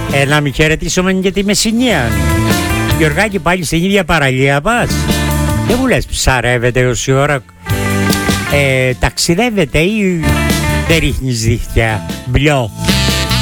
Να μην χαιρετήσουμε και τη Μεσσηνία. Γιωργάκη, πάλι στην ίδια παραλία πας? Δεν μου λες ψαρεύετε όση ώρα ταξιδεύετε ή δεν ρίχνεις δίχτυα μπλιό?